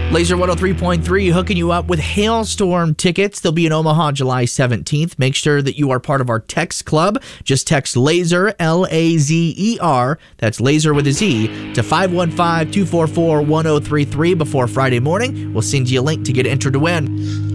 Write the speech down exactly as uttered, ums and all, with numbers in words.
Laser one oh three point three hooking you up with Hailstorm tickets. They'll be in Omaha July seventeenth. Make sure that you are part of our text club. Just text LASER, L A Z E R, that's LASER with a Z, to five one five, two four four, one oh three three before Friday morning. We'll send you a link to get entered to win.